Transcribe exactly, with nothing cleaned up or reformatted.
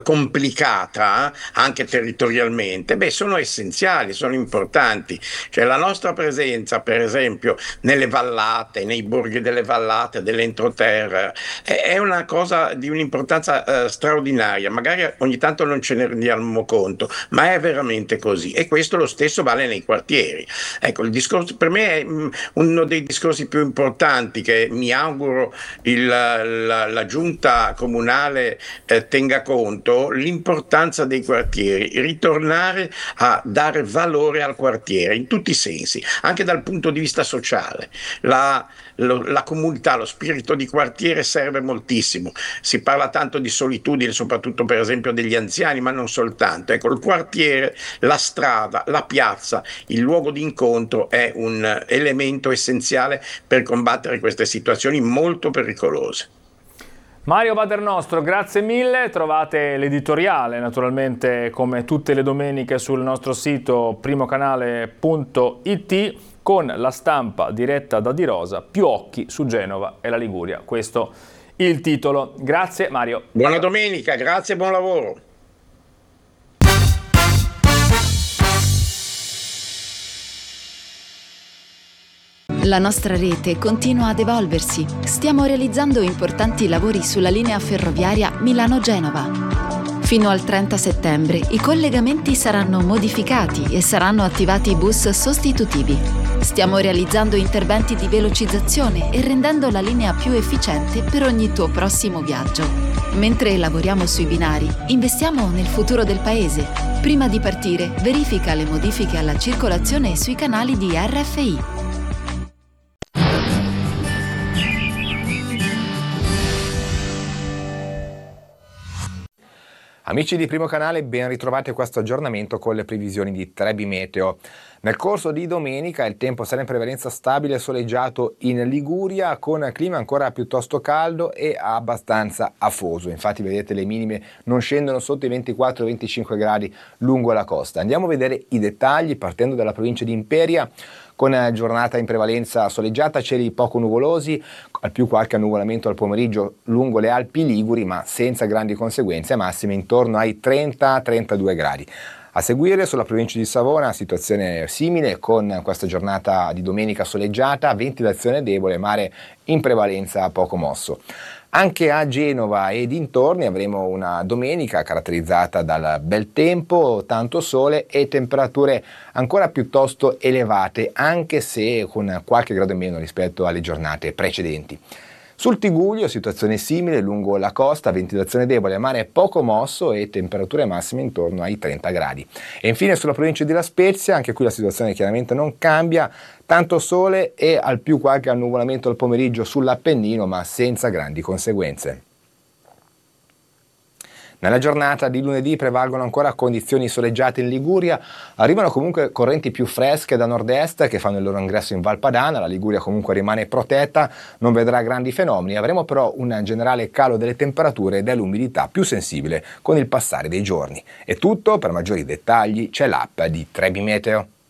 complicata anche territorialmente, beh, sono essenziali, sono importanti. Cioè la nostra presenza, per esempio, nelle vallate, nei borghi delle vallate, dell'entroterra, è, è una cosa di un'importanza eh, straordinaria. Magari ogni tanto non ce ne rendiamo conto, ma è veramente così. E questo lo stesso vale nei quartieri. Ecco, il discorso per me è mh, uno dei discorsi più importanti che mi auguro il, la, la giunta comunale eh, tenga conto, l'importanza dei quartieri, ritornare a dare valore al quartiere in tutti i sensi, anche dal punto di vista sociale. La, lo, la comunità, lo spirito di quartiere serve moltissimo. Si parla tanto di solitudine, soprattutto per esempio degli anziani, ma non soltanto. Ecco, il quartiere, la strada, la piazza, il luogo di incontro è un elemento essenziale per combattere queste situazioni molto pericolose. Mario Paternostro, grazie mille, trovate l'editoriale naturalmente come tutte le domeniche sul nostro sito primocanale punto it con la stampa diretta da Di Rosa, più occhi su Genova e la Liguria, questo il titolo. Grazie Mario. Buona domenica, grazie e buon lavoro. La nostra rete continua ad evolversi. Stiamo realizzando importanti lavori sulla linea ferroviaria Milano-Genova. Fino al trenta settembre i collegamenti saranno modificati e saranno attivati bus sostitutivi. Stiamo realizzando interventi di velocizzazione e rendendo la linea più efficiente per ogni tuo prossimo viaggio. Mentre lavoriamo sui binari, investiamo nel futuro del paese. Prima di partire, verifica le modifiche alla circolazione sui canali di R F I. Amici di Primo Canale, ben ritrovati a questo aggiornamento con le previsioni di Trebi Meteo. Nel corso di domenica il tempo sarà in prevalenza stabile e soleggiato in Liguria, con clima ancora piuttosto caldo e abbastanza afoso. Infatti vedete le minime non scendono sotto i ventiquattro venticinque gradi lungo la costa. Andiamo a vedere i dettagli partendo dalla provincia di Imperia, con giornata in prevalenza soleggiata, cieli poco nuvolosi, al più qualche annuvolamento al pomeriggio lungo le Alpi Liguri, ma senza grandi conseguenze, massime intorno ai trenta trentadue gradi. A seguire sulla provincia di Savona situazione simile, con questa giornata di domenica soleggiata, ventilazione debole, mare in prevalenza poco mosso. Anche a Genova e dintorni avremo una domenica caratterizzata dal bel tempo, tanto sole e temperature ancora piuttosto elevate, anche se con qualche grado in meno rispetto alle giornate precedenti. Sul Tigullio situazione simile lungo la costa, ventilazione debole, mare poco mosso e temperature massime intorno ai trenta gradi. E infine sulla provincia di La Spezia, anche qui la situazione chiaramente non cambia, tanto sole e al più qualche annuvolamento al pomeriggio sull'Appennino, ma senza grandi conseguenze. Nella giornata di lunedì prevalgono ancora condizioni soleggiate in Liguria, arrivano comunque correnti più fresche da nord-est che fanno il loro ingresso in Val Padana, la Liguria comunque rimane protetta, non vedrà grandi fenomeni, avremo però un generale calo delle temperature e dell'umidità più sensibile con il passare dei giorni. È tutto, per maggiori dettagli c'è l'app di Trebi Meteo.